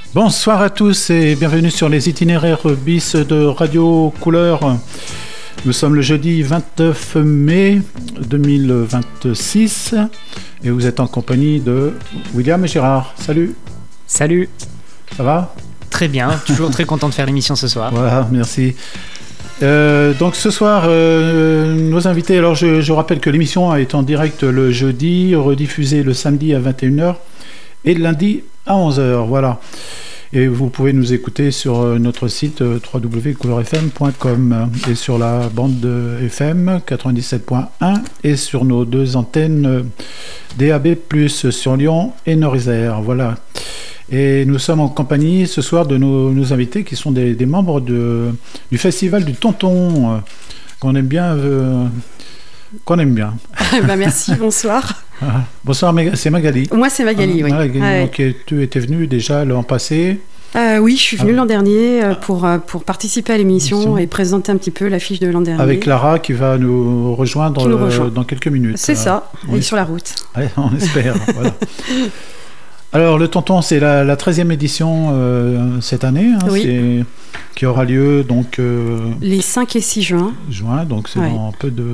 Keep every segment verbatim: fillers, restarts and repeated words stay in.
Bonsoir à tous et bienvenue sur les itinéraires bis de Radio Couleur. Nous sommes le jeudi vingt-neuf mai deux mille vingt-six et vous êtes en compagnie de William et Gérard. Salut. Salut. Ça va ? Très bien, toujours très content de faire l'émission ce soir. Voilà, merci. Euh, donc ce soir, euh, nos invités, alors je, je rappelle que l'émission est en direct le jeudi, rediffusée le samedi à vingt et une heures et le lundi à onze heures, voilà. Et vous pouvez nous écouter sur notre site w w w point couleur f m point com et sur la bande de F M quatre-vingt-dix-sept point un et sur nos deux antennes D A B plus, sur Lyon et Nord-Isère, voilà. Et nous sommes en compagnie ce soir de nos, nos invités qui sont des, des membres de, du festival du Tonton, euh, qu'on aime bien. Euh, qu'on aime bien. bah merci, bonsoir. Ah, bonsoir, c'est Magali. Moi, c'est Magali, ah, oui. Magali, ah, donc, ouais. Tu étais venue déjà l'an passé. Euh, oui, je suis venue ah, l'an dernier euh, ah, pour, euh, pour participer à l'émission et présenter un petit peu l'affiche de l'an dernier. Avec Clara qui va nous rejoindre nous rejoint. euh, dans quelques minutes. C'est ça, on est sur la route. Allez, on espère, voilà. Alors, le Tonton, c'est la, la treizième édition euh, cette année, hein, oui. c'est, qui aura lieu donc, euh, les cinq et six juin. Juin, donc c'est ouais. dans un peu de...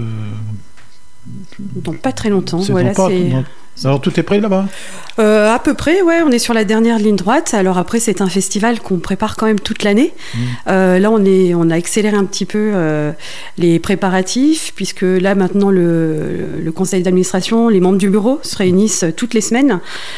Dans pas très longtemps. C'est voilà, pas, c'est... dans... Alors, tout est prêt là-bas ? euh, À peu près, ouais. On est sur la dernière ligne droite. Alors après, c'est un festival qu'on prépare quand même toute l'année. Mmh. Euh, là, on, est, on a accéléré un petit peu euh, les préparatifs, puisque là, maintenant, le, le conseil d'administration, les membres du bureau se réunissent toutes les semaines.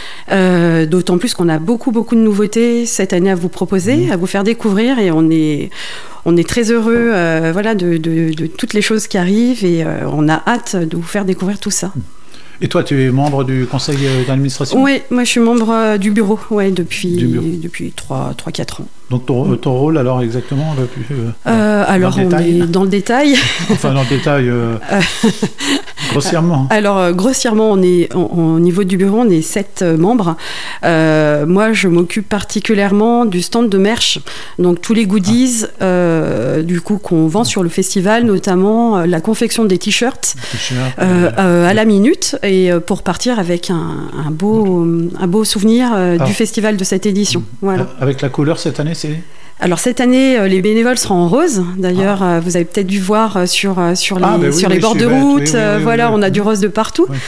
Euh, d'autant plus qu'on a beaucoup, beaucoup de nouveautés cette année à vous proposer, mmh. à vous faire découvrir. Et on est... On est très heureux euh, voilà, de, de, de toutes les choses qui arrivent et euh, on a hâte de vous faire découvrir tout ça. Et toi, tu es membre du conseil d'administration ? Oui, moi je suis membre euh, du bureau, ouais, depuis, du bureau. depuis trois à quatre ans. Donc ton, ton rôle alors exactement le plus, euh, euh, Alors on est dans le détail. Enfin dans le détail, euh, grossièrement. Alors euh, grossièrement, on est, on, au niveau du bureau, on est sept euh, membres. Euh, moi je m'occupe particulièrement du stand de merch, donc tous les goodies ah. euh, du coup qu'on vend sur le festival, notamment euh, la confection des t-shirts, t-shirts euh, euh, à la minute et euh, pour partir avec un, un, beau, okay. un beau souvenir euh, du festival de cette édition. Voilà. Avec la couleur cette année, c'est... Alors cette année, euh, les bénévoles seront en rose. D'ailleurs, ah. euh, vous avez peut-être dû voir euh, sur, euh, sur les, ah, bah oui, sur les oui, bords de route. Oui, oui, euh, oui, voilà, oui, oui. On a du rose de partout. Oui.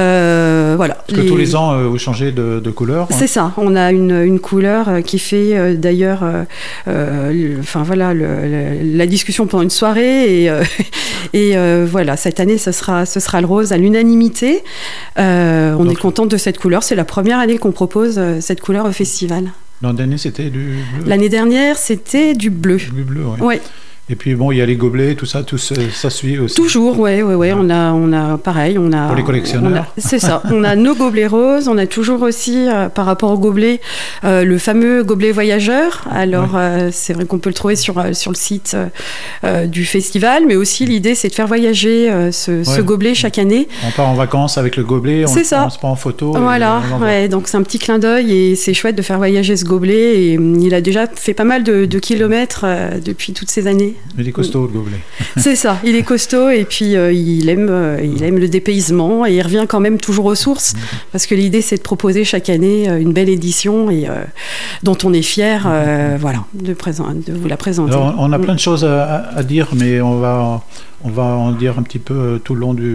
Euh, voilà. Parce que les... tous les ans, euh, vous changez de, de couleur. C'est ouais. ça. On a une, une couleur qui fait euh, d'ailleurs, euh, euh, enfin voilà, le, le, la discussion pendant une soirée. Et, euh, et euh, voilà, cette année, ce sera, ce sera le rose à l'unanimité. Euh, on Donc, est content de cette couleur. C'est la première année qu'on propose euh, cette couleur au festival. L'année dernière, c'était du bleu. L'année dernière, c'était du bleu. Du bleu, oui. Ouais. Et puis bon, il y a les gobelets, tout ça, tout ça, ça suit aussi. Toujours, ouais, ouais, ouais. On a, on a, pareil, on a. Pour les collectionneurs. A, c'est ça. On a nos gobelets roses. On a toujours aussi, euh, par rapport aux gobelets, euh, le fameux gobelet voyageur. Alors, ouais. euh, c'est vrai qu'on peut le trouver sur sur le site euh, du festival, mais aussi l'idée, c'est de faire voyager euh, ce, ouais. ce gobelet chaque année. On part en vacances avec le gobelet. On, c'est ça. On se prend en photo. Voilà. Et ouais. Donc c'est un petit clin d'œil et c'est chouette de faire voyager ce gobelet. Et il a déjà fait pas mal de, de kilomètres euh, depuis toutes ces années. Il est costaud, le gobelet. C'est ça, il est costaud et puis euh, il, aime, euh, il aime le dépaysement et il revient quand même toujours aux sources parce que l'idée c'est de proposer chaque année euh, une belle édition et, euh, dont on est fier euh, voilà, de, présent, de vous la présenter. Alors, on a plein de choses à, à dire, mais on va, on va en dire un petit peu tout le long du,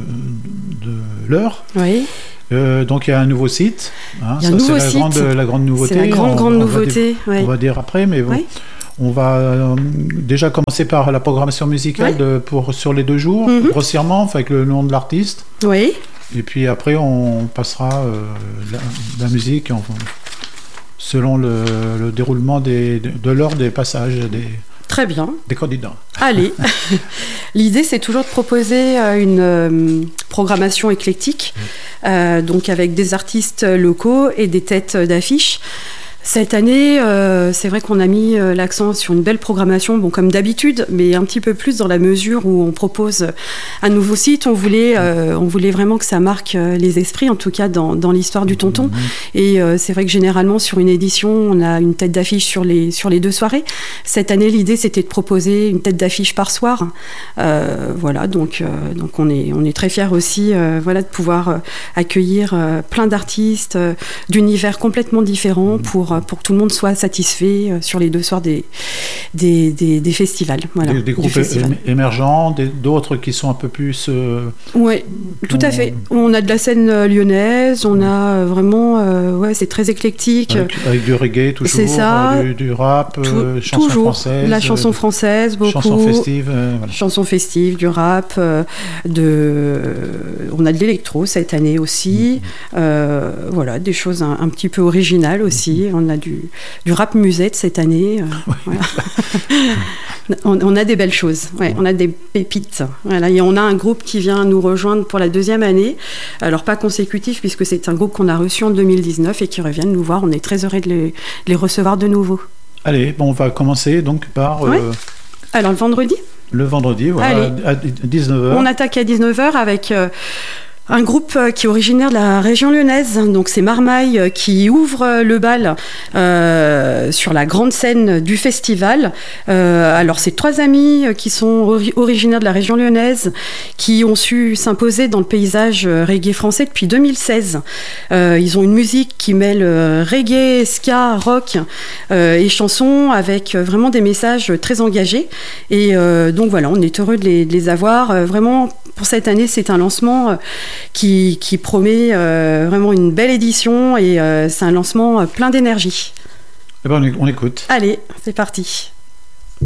de, de l'heure. Oui. Euh, donc il y a un nouveau site. Hein, il y a un ça, nouveau c'est la site. Grande, la grande nouveauté. C'est la grande, on, grande on nouveauté. Va dire, ouais. On va dire après, mais bon. Oui. On va euh, déjà commencer par la programmation musicale oui. de, pour, sur les deux jours, mm-hmm. grossièrement, avec le nom de l'artiste. Oui. Et puis après, on passera euh, la, la musique en, selon le, le déroulement des, de, de l'ordre des passages des, Très bien. des candidats. Allez. L'idée, c'est toujours de proposer une euh, programmation éclectique, oui. euh, donc avec des artistes locaux et des têtes d'affiche. Cette année, euh, c'est vrai qu'on a mis euh, l'accent sur une belle programmation, bon, comme d'habitude, mais un petit peu plus dans la mesure où on propose un nouveau site. On voulait, euh, on voulait vraiment que ça marque euh, les esprits, en tout cas dans, dans l'histoire du Tonton. Mmh. Et euh, c'est vrai que généralement, sur une édition, on a une tête d'affiche sur les, sur les deux soirées. Cette année, l'idée, c'était de proposer une tête d'affiche par soir. Euh, voilà, donc, euh, donc on est, on est très fiers aussi euh, voilà, de pouvoir euh, accueillir euh, plein d'artistes euh, d'univers complètement différents pour pour, pour que tout le monde soit satisfait euh, sur les deux soirs des, des, des, des festivals. Voilà, des, des groupes festival. émergents, des, d'autres qui sont un peu plus... Euh, oui, tout ont... à fait. On a de la scène lyonnaise, on a vraiment... Euh, ouais, c'est très éclectique. Avec, avec du reggae toujours, c'est ça. Du, du rap, Tout, euh, chanson toujours. française. La chanson française, beaucoup. Chanson festive. Euh, voilà. Chanson festive, du rap, euh, de... on a de l'électro cette année aussi. Mmh. Euh, voilà, des choses un, un petit peu originales aussi. Mmh. On a du, du rap musette cette année. Euh, oui. Voilà. on, on a des belles choses. Ouais, ouais. On a des pépites. Voilà. Et on a un groupe qui vient nous rejoindre pour la deuxième année. Alors, pas consécutif, puisque c'est un groupe qu'on a reçu en deux mille dix-neuf et qui reviennent nous voir. On est très heureux de les, de les recevoir de nouveau. Allez, bon, on va commencer donc par... Ouais. Euh... Alors, le vendredi Le vendredi, voilà, Allez. à dix-neuf heures. On attaque à dix-neuf heures avec... Euh, un groupe qui est originaire de la région lyonnaise, donc c'est Marmaille qui ouvre le bal euh, sur la grande scène du festival. Euh, alors c'est trois amis qui sont ori- originaires de la région lyonnaise, qui ont su s'imposer dans le paysage reggae français depuis deux mille seize. Euh, ils ont une musique qui mêle reggae, ska, rock euh, et chansons avec vraiment des messages très engagés. Et euh, donc voilà, on est heureux de les, de les avoir. Euh, vraiment, pour cette année, c'est un lancement Qui, qui promet euh, vraiment une belle édition et euh, c'est un lancement plein d'énergie. Eh ben, on écoute. Allez, c'est parti.